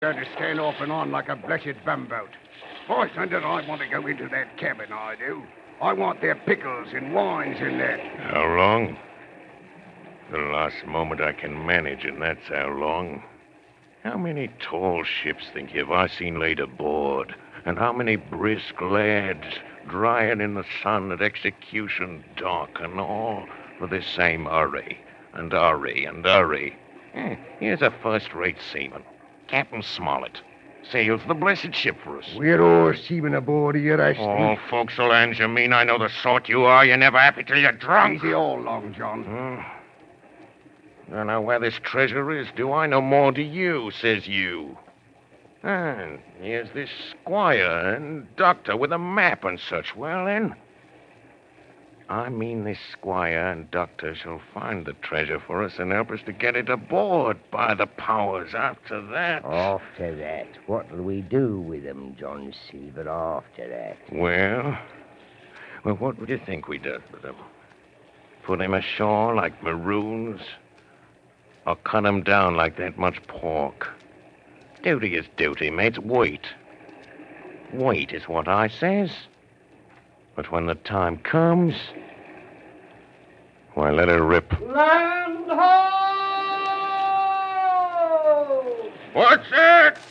Going to stand off and on like a blessed bumboat. By thunder, I want to go into that cabin, I do. I want their pickles and wines in there. How long? The last moment I can manage, and that's how long. How many tall ships, think you, have I seen laid aboard? And how many brisk lads drying in the sun at execution dock and all for this same hurry and hurry and hurry. Here's a first-rate seaman, Captain Smollett. Sails the blessed ship for us. We're all seamen aboard here, Ashton. Oh, forecastle hands, you mean? I know the sort you are. You're never happy till you're drunk. Easy all long, John. I know where this treasure is, do I? No more do you, says you. And here's this squire and doctor with a map and such. Well, then, I mean this squire and doctor shall find the treasure for us and help us to get it aboard. By the powers, after that. After that, what'll we do with them, John Silver, after that? Well, what would you think we did with them? Put them ashore like maroons? Or cut them down like that much pork? Duty is duty, mates. Wait. Wait is what I says. But when the time comes, why, let her rip. Land ho! What's that?